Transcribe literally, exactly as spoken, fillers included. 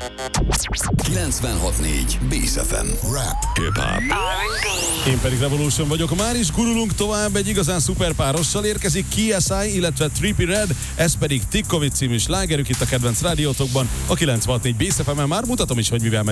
kilencvenhat négy Bész ef em. Rap, hip-hop. Én pedig Revolution vagyok. Már is gurulunk tovább, egy igazán szuper párossal érkezik K S I, illetve Trippie Redd, ez pedig Tikkovic című slágerük itt a kedvenc rádiótokban, a kilencvenhat négy Bész ef emen. Már mutatom is, hogy mivel megy